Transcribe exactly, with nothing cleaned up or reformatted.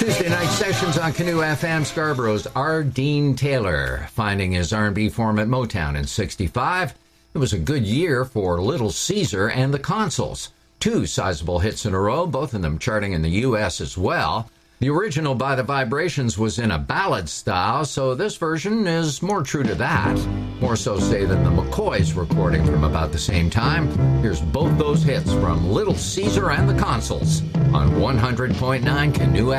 Tuesday night sessions on Canoe F M. Scarborough's R. Dean Taylor, finding his R and B form at Motown in sixty-five. It was a good year for Little Caesar and the Consuls. Two sizable hits in a row, both of them charting in the U S as well. The original By the Vibrations was in a ballad style, so this version is more true to that. More so, say, than the McCoys recording from about the same time. Here's both those hits from Little Caesar and the Consuls on one hundred point nine Canoe